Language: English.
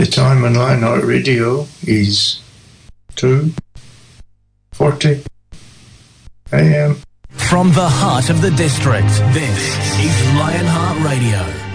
The time on Lionheart Radio is 2:40 a.m. From the heart of the district, this is Lionheart Radio.